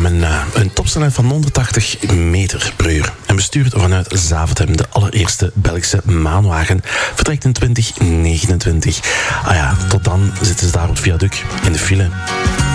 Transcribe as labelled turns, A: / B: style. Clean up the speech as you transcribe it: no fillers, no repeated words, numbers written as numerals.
A: een topsnelheid van 180 meter per uur. En bestuurd vanuit Zaventem, de allereerste Belgische maanwagen, vertrekt in 2029. Tot dan zitten ze daar op het viaduct in de file.